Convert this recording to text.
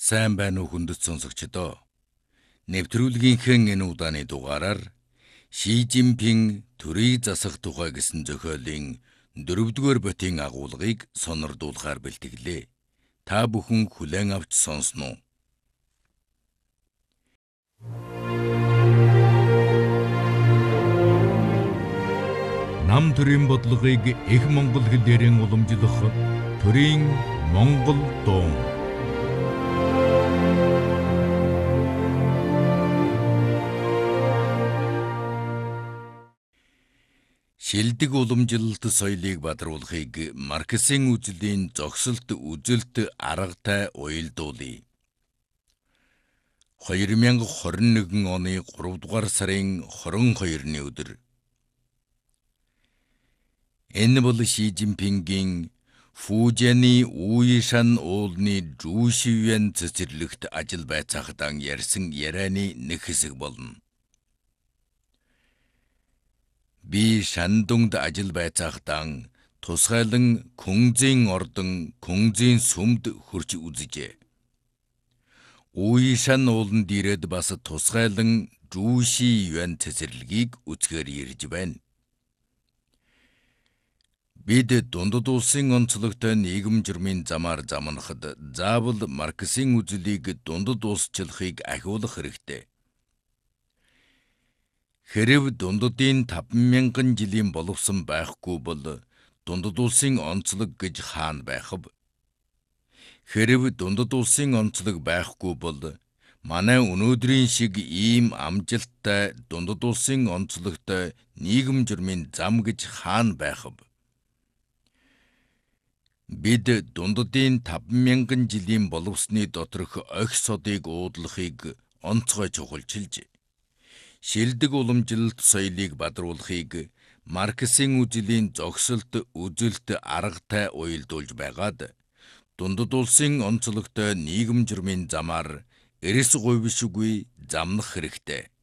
Сайн байна уу хүндэт сонсогчдоо. Нэвтрүүлгийнхээ энэ удааны дугаараар Ши Жинпин төрийг засах тухай гэсэн зохиолын 4-р ботын агуулгыг сонирдуулахаар бэлтгэлээ. Та бүхэн хүлээн авч сонсно уу? Нам төрийн бодлогыг их монгол хэлээрэн уламжлах төрийн монгол дуу. Шилдэг уламжлалт соёлыг бадруулахыг Марксийн үзлийн зогсолт үзэлт аргатай уялдуулъя. 2021 оны 3 дугаар сарын 22-ны өдөр. Энэ бол Ши Жинпингийн Фужианы Уишан уулны Жушивэн цэцэрлэгт ажил байцаахтан ярьсан ярианы нэг хэсэг болно. Би Шандунгд ажил байцаахтан тусгайлан Күнзийн ордон Күнзийн сүмд хурж үзжээ. Уишан ууланд ирээд бас тусгайлан Жушивэн цэцэрлэгийг үзгээр ирж байна. Бид дундад улсын онцлогтой нийгэм журмын замаар замнахад заавал Марксийн үзлийг дундад улсчлахыг ахиулах хэрэгтэй. Хэрэв дундадын 5,000 жилийн боловсон байхгүй бол дундад улсын онцлог гэж хаана байх вэ? Хэрэв дундад улсын онцлог байхгүй бол манай өнөөдрийн шиг ийм амжилттай дундад улсын онцлогтой нийгэм журмын зам гэж хаана байх вэ? Бид дундадын 5,000 жилийн боловсны доторх охь содыг уудлахыг онцгой чухалчилж, шилдэг уламжлалт соёлыг бадруулахыг Марксийн үзлийн зогсолт үзэлт аргатай уялдуулж байгаад дундад улсын онцлогтой нийгэм журмын замаар эрс говьшгүй замнах хэрэгтэй.